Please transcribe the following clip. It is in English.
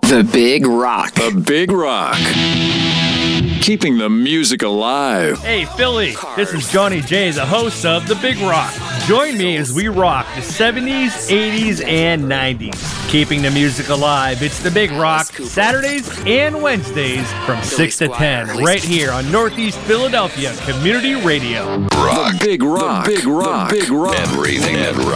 The Big Rock. The Big Rock. Keeping the music alive. Hey, Philly, this is Johnny J, the host of The Big Rock. Join me as we rock the 70s, 80s, and 90s. Keeping the music alive, it's The Big Rock, Saturdays and Wednesdays from 6 to 10, right here on Northeast Philadelphia Community Radio. The Big Rock. The Big Rock. The Big Rock. Everything that rocks.